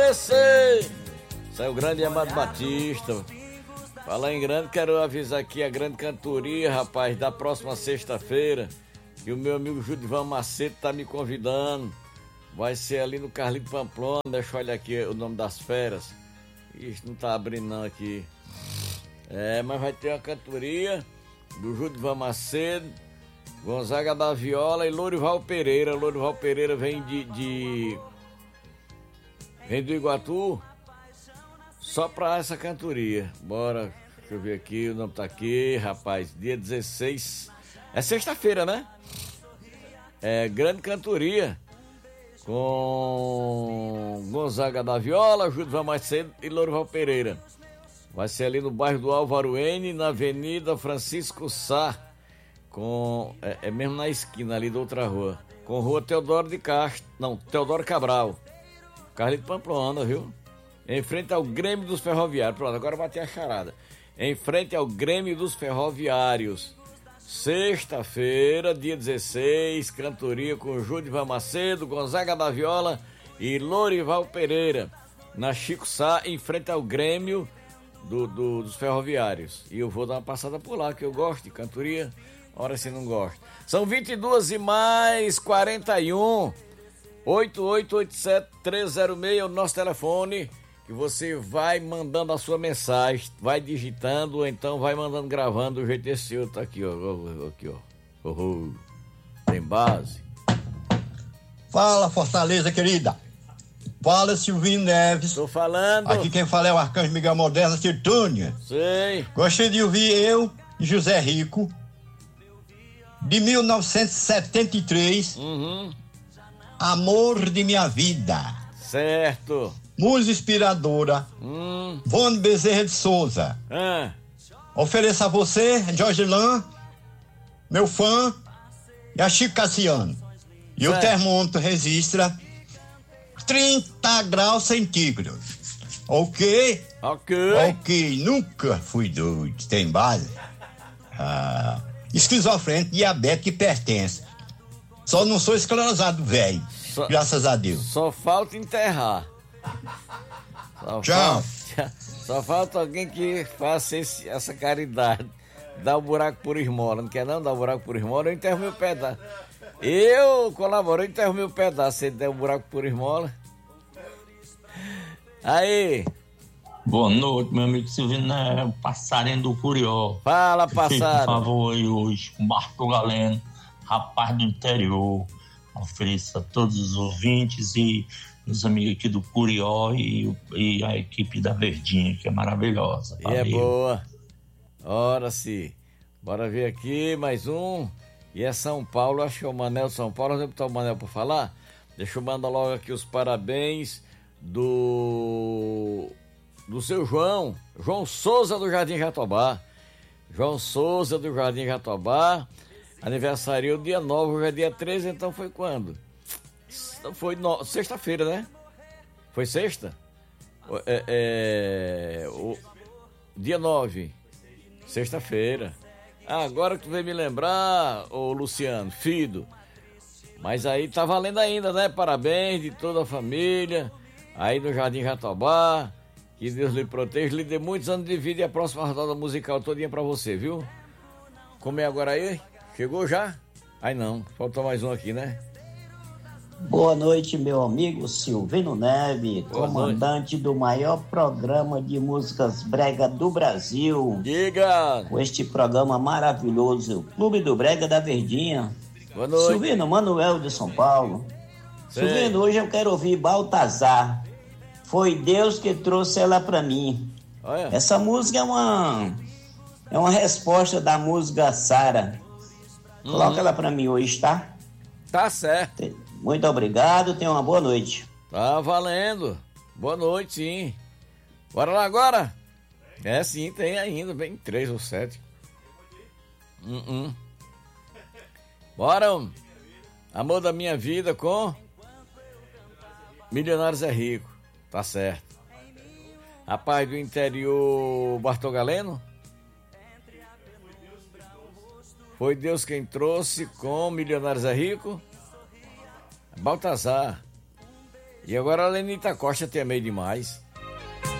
16. Isso é o grande Amado Batista. Falar em grande, quero avisar aqui a grande cantoria, rapaz, da próxima sexta-feira, que o meu amigo Judivan Macedo tá me convidando. Vai ser ali no Carlito Pamplona. Deixa eu olhar aqui o nome das feras. Ixi, não tá abrindo não aqui. Mas vai ter uma cantoria do Judivan Macedo, Gonzaga da Viola e Lourival Pereira. Lourival Pereira vem vem do Iguatu só pra essa cantoria. Bora, deixa eu ver aqui, o nome tá aqui, rapaz, dia 16. É sexta-feira, né? Grande cantoria com Gonzaga da Viola, Judivan Macedo e Lourival Pereira. Vai ser ali no bairro do Álvaro N, na Avenida Francisco Sá, mesmo na esquina ali da outra rua, com rua Teodoro Cabral, Carlito Pamplona, viu? Em frente ao Grêmio dos Ferroviários. Pronto, agora bati a charada. Em frente ao Grêmio dos Ferroviários. Sexta-feira, dia 16, cantoria com Judivan Macedo, Gonzaga da Viola e Lourival Pereira, na Chico Sá, em frente ao Grêmio dos Ferroviários. E eu vou dar uma passada por lá, que eu gosto de cantoria, ora se não gosto. São 22 e mais 41, 8887-306 é o nosso telefone, que você vai mandando a sua mensagem, vai digitando, ou então vai mandando gravando do jeito desse seu, tá aqui, ó. Aqui, ó. Tem base. Fala, Fortaleza, querida. Fala, Silvinho Neves. Tô falando. Aqui quem fala é o Arcanjo Miguel Moderna, Tirtônia. Sei. Gostei de ouvir eu e José Rico, de 1973. Amor de Minha Vida. Certo. Música inspiradora. Vone Bezerra de Souza. Ofereço a você, Jorge Lan, meu fã, e a Chico Cassiano. E certo. O termômetro registra 30 graus centígrados. Ok? Ok, nunca fui doido. Tem base? Esquizofrênico, diabético e hipertenso. Só não sou esclerosado, velho. Graças a Deus. Só falta enterrar. Tchau. Só falta alguém que faça essa caridade. Dá um buraco por esmola. Não quer não dar um buraco por esmola? Eu enterro meu pedaço. Eu colaboro, eu enterro meu pedaço. Se ele der um buraco por esmola. Aí. Boa noite, meu amigo Silvino, passarinho do Curió. Fala, passarinho. Por favor, aí hoje, com Marco Galeno, rapaz do interior. Ofereço a todos os ouvintes e os amigos aqui do Curió e a equipe da Verdinha, que é maravilhosa. Valeu. E é boa. Ora sim. Bora ver aqui mais um. E é São Paulo, acho que é o Manel São Paulo. Nós vamos botar o Manel para falar. Deixa eu mandar logo aqui os parabéns do seu João Souza do Jardim Jatobá. João Souza do Jardim Jatobá. Aniversário dia 9, hoje é dia 13, então foi quando? Foi sexta-feira, né? Foi sexta? Dia 9, sexta-feira. Agora que tu veio me lembrar, ô Luciano, Fido. Mas aí tá valendo ainda, né? Parabéns de toda a família, aí no Jardim Jatobá. Que Deus lhe proteja, lhe dê muitos anos de vida e a próxima rodada musical todinha pra você, viu? Como é agora aí? Chegou já? Aí não, falta mais um aqui, né? Boa noite, meu amigo Silvino Neves, comandante do maior programa de músicas brega do Brasil. Diga! Com este programa maravilhoso, Clube do Brega da Verdinha. Boa noite. Silvino, Manuel de São Paulo. Sei. Silvino, hoje eu quero ouvir Baltazar. Foi Deus que trouxe ela pra mim. Olha. Essa música é uma resposta da música Sara. Coloca ela pra mim hoje, tá? Tá certo. Muito obrigado, tenha uma boa noite. Tá valendo. Boa noite, sim. Bora lá agora? Sim, tem ainda, bem 3 ou 7. Bora, Amor da Minha Vida com Milionários é Rico. Tá certo. Rapaz do interior, Bartol Galeno. Foi Deus quem trouxe com Milionários é Rico. Baltazar. E agora a Lenita Costa tem meio demais.